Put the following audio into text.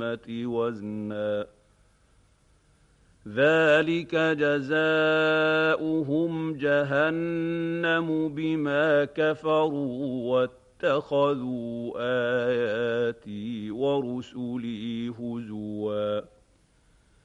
وزنا ذلك جزاؤهم جهنم بما كفروا واتخذوا آياتي ورسلي هزوا